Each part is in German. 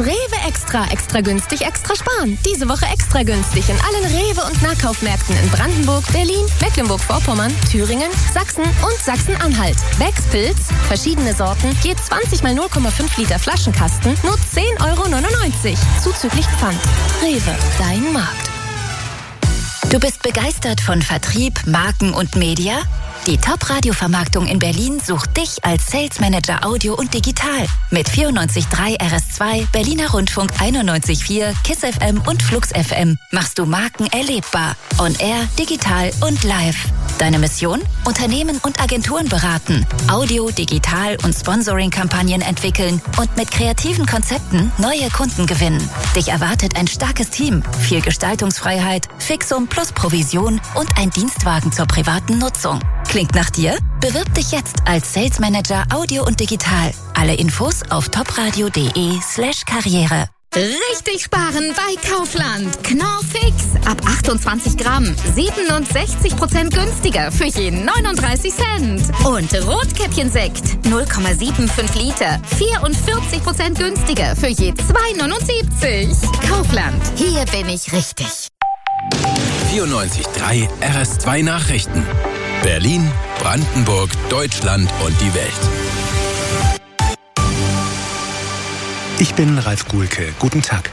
Rewe Extra. Extra günstig, extra sparen. Diese Woche extra günstig in allen Rewe- und Nahkaufmärkten in Brandenburg, Berlin, Mecklenburg-Vorpommern, Thüringen, Sachsen und Sachsen-Anhalt. Becks Pilz, verschiedene Sorten, je 20 mal 0,5 Liter Flaschenkasten, nur 10,99 €. Zuzüglich Pfand. Rewe, dein Markt. Du bist begeistert von Vertrieb, Marken und Media? Die Top-Radio-Vermarktung in Berlin sucht dich als Sales Manager Audio und Digital. Mit 94.3 RS2, Berliner Rundfunk 91.4, KISS FM und Flux FM machst du Marken erlebbar. On Air, digital und live. Deine Mission? Unternehmen und Agenturen beraten, Audio-, Digital- und Sponsoring-Kampagnen entwickeln und mit kreativen Konzepten neue Kunden gewinnen. Dich erwartet ein starkes Team, viel Gestaltungsfreiheit, Fixum plus Provision und ein Dienstwagen zur privaten Nutzung. Klingt nach dir? Bewirb dich jetzt als Sales Manager Audio und Digital. Alle Infos auf topradio.de/Karriere. Richtig sparen bei Kaufland. Knorr Fix. Ab 28 Gramm. 67% günstiger für je 39 Cent. Und Rotkäppchensekt. 0,75 Liter. 44% günstiger für je 2,79. Kaufland. Hier bin ich richtig. 94.3 RS2 Nachrichten. Berlin, Brandenburg, Deutschland und die Welt. Ich bin Ralf Guhlke. Guten Tag.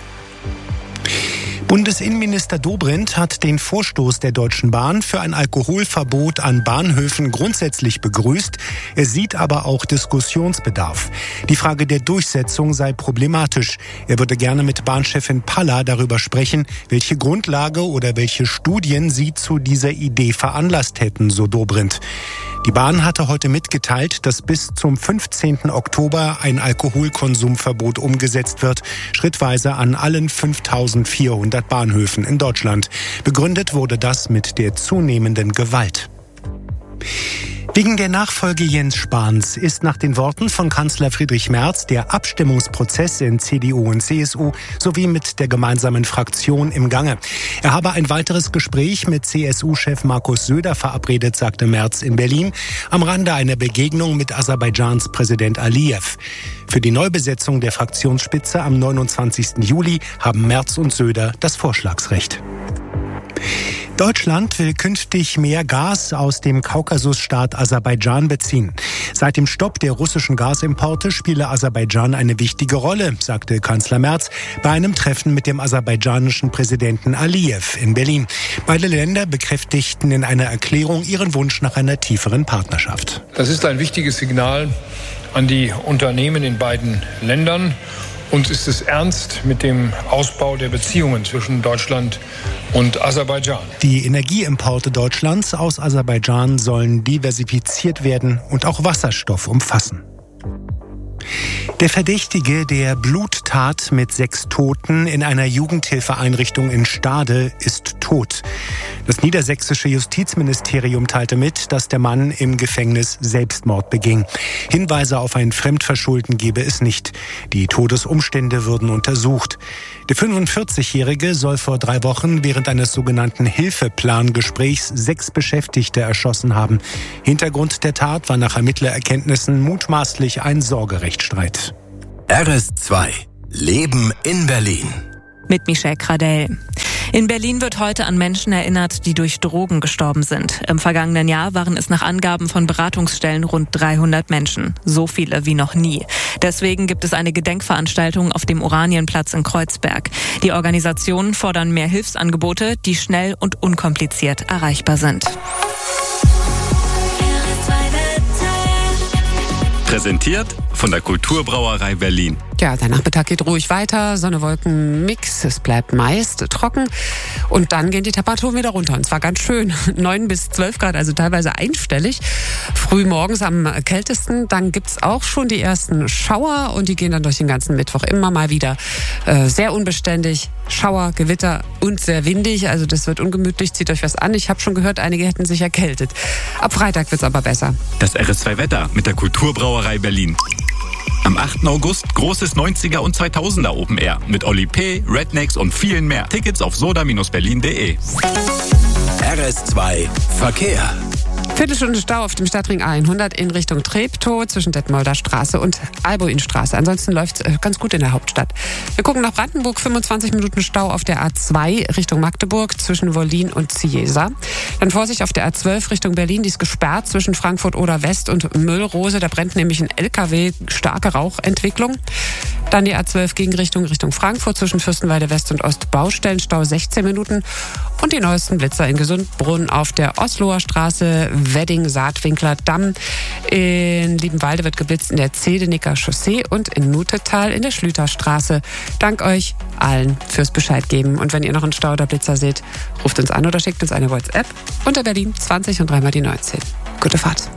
Bundesinnenminister Dobrindt hat den Vorstoß der Deutschen Bahn für ein Alkoholverbot an Bahnhöfen grundsätzlich begrüßt. Er sieht aber auch Diskussionsbedarf. Die Frage der Durchsetzung sei problematisch. Er würde gerne mit Bahnchefin Palla darüber sprechen, welche Grundlage oder welche Studien sie zu dieser Idee veranlasst hätten, so Dobrindt. Die Bahn hatte heute mitgeteilt, dass bis zum 15. Oktober ein Alkoholkonsumverbot umgesetzt wird, schrittweise an allen 5.400 Bahnhöfen in Deutschland. Begründet wurde das mit der zunehmenden Gewalt. Wegen der Nachfolge Jens Spahns ist nach den Worten von Kanzler Friedrich Merz der Abstimmungsprozess in CDU und CSU sowie mit der gemeinsamen Fraktion im Gange. Er habe ein weiteres Gespräch mit CSU-Chef Markus Söder verabredet, sagte Merz in Berlin, am Rande einer Begegnung mit Aserbaidschans Präsident Aliyev. Für die Neubesetzung der Fraktionsspitze am 29. Juli haben Merz und Söder das Vorschlagsrecht. Deutschland will künftig mehr Gas aus dem Kaukasusstaat Aserbaidschan beziehen. Seit dem Stopp der russischen Gasimporte spiele Aserbaidschan eine wichtige Rolle, sagte Kanzler Merz bei einem Treffen mit dem aserbaidschanischen Präsidenten Aliyev in Berlin. Beide Länder bekräftigten in einer Erklärung ihren Wunsch nach einer tieferen Partnerschaft. Das ist ein wichtiges Signal an die Unternehmen in beiden Ländern. Uns ist es ernst mit dem Ausbau der Beziehungen zwischen Deutschland und Aserbaidschan. Die Energieimporte Deutschlands aus Aserbaidschan sollen diversifiziert werden und auch Wasserstoff umfassen. Der Verdächtige der Bluttat mit 6 Toten in einer Jugendhilfeeinrichtung in Stade ist tot. Das niedersächsische Justizministerium teilte mit, dass der Mann im Gefängnis Selbstmord beging. Hinweise auf ein Fremdverschulden gebe es nicht. Die Todesumstände würden untersucht. Der 45-Jährige soll vor 3 Wochen während eines sogenannten Hilfeplangesprächs 6 Beschäftigte erschossen haben. Hintergrund der Tat war nach Ermittlererkenntnissen mutmaßlich ein Sorgerechtsstreit. RS2 Leben in Berlin. Mit Michelle Kradell. In Berlin wird heute an Menschen erinnert, die durch Drogen gestorben sind. Im vergangenen Jahr waren es nach Angaben von Beratungsstellen rund 300 Menschen. So viele wie noch nie. Deswegen gibt es eine Gedenkveranstaltung auf dem Oranienplatz in Kreuzberg. Die Organisationen fordern mehr Hilfsangebote, die schnell und unkompliziert erreichbar sind. Präsentiert von der Kulturbrauerei Berlin. Ja, der Nachmittag geht ruhig weiter, Sonne-Wolken-Mix, es bleibt meist trocken und dann gehen die Temperaturen wieder runter und zwar ganz schön, 9 bis 12 Grad, also teilweise einstellig. Früh morgens am kältesten, dann gibt's auch schon die ersten Schauer und die gehen dann durch den ganzen Mittwoch immer mal wieder. Sehr unbeständig, Schauer, Gewitter und sehr windig, also das wird ungemütlich, zieht euch was an. Ich habe schon gehört, einige hätten sich erkältet. Ab Freitag wird's aber besser. Das RS2 Wetter mit der Kulturbrauerei Berlin. Am 8. August großes 90er und 2000er Open Air mit Oli P., Rednecks und vielen mehr. Tickets auf soda-berlin.de. RS2 Verkehr. Viertelstunde Stau auf dem Stadtring A100 in Richtung Treptow zwischen Detmolder Straße und Albuinstraße. Ansonsten läuft es ganz gut in der Hauptstadt. Wir gucken nach Brandenburg, 25 Minuten Stau auf der A2 Richtung Magdeburg zwischen Wollin und Cieza. Dann Vorsicht auf der A12 Richtung Berlin, die ist gesperrt zwischen Frankfurt oder West und Müllrose. Da brennt nämlich ein LKW, starke Rauchentwicklung. Dann die A12 Gegenrichtung Richtung Frankfurt zwischen Fürstenwalde West und Ost, Baustellenstau 16 Minuten. Und die neuesten Blitzer in Gesundbrunn auf der Osloer Straße, Wedding, Saatwinkler Damm. In Liebenwalde wird geblitzt in der Zedenicker Chaussee und in Nutetal in der Schlüterstraße. Dank euch allen fürs Bescheid geben. Und wenn ihr noch einen Stau oder Blitzer seht, ruft uns an oder schickt uns eine WhatsApp unter Berlin 20 und 3x die 19. Gute Fahrt.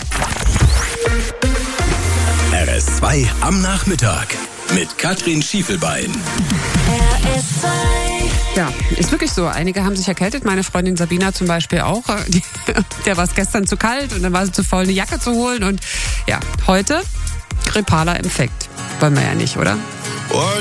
RS2 am Nachmittag mit Katrin Schiefelbein. Ja, ist wirklich so. Einige haben sich erkältet. Meine Freundin Sabina zum Beispiel auch. Der war es gestern zu kalt und dann war sie zu faul, eine Jacke zu holen. Und ja, heute grippaler Infekt. Wollen wir ja nicht, oder?